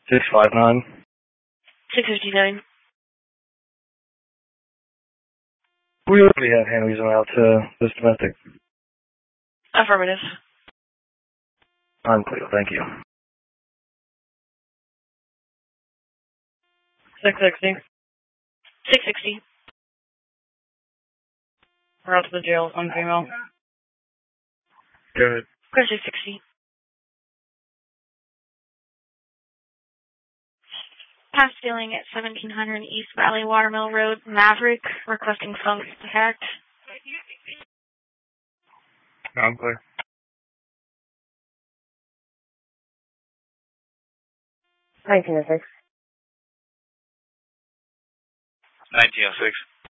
659. 659. We already have hand reason out to this domestic. Affirmative. I'm clear, thank you. 660. 660. We're out to the jail on female. Good. Go 660. Past dealing at 1700 East Valley Watermill Road, Maverick, requesting phone contact. I'm clear. 1906. 1906.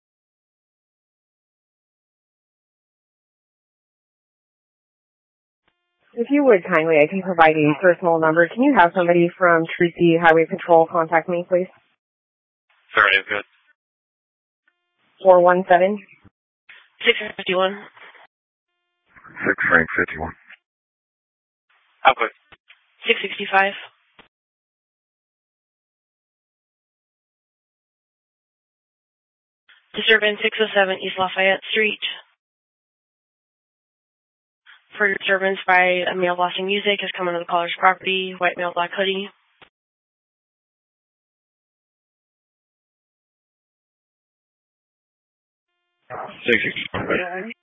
If you would kindly, I can provide a personal number. Can you have somebody from Tracy Highway Patrol contact me, please? Affirmative, good. 417. 651. 651. I'm clear. 665. Disturbance 607 East Lafayette Street. For disturbance by a male blasting music has come onto the caller's property. White male, black hoodie. 661.